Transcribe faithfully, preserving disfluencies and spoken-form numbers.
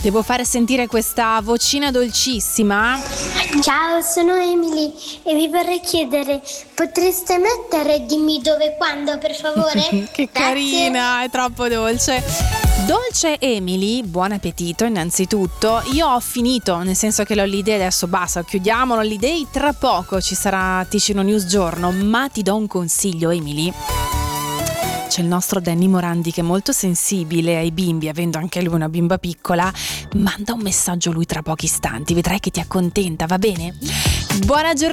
Devo fare sentire questa vocina dolcissima. Ciao, sono Emily e vi vorrei chiedere, potreste mettere dimmi dove e quando, per favore? Che Grazie. carina, è troppo dolce. Dolce Emily, buon appetito innanzitutto. Io ho finito, nel senso che l'Holiday adesso basta, chiudiamo l'Holiday, tra poco ci sarà Ticino News Giorno, ma ti do un consiglio, Emily. C'è il nostro Danny Morandi che è molto sensibile ai bimbi, avendo anche lui una bimba piccola. Manda un messaggio lui tra pochi istanti, vedrai che ti accontenta, va bene? Buona giornata.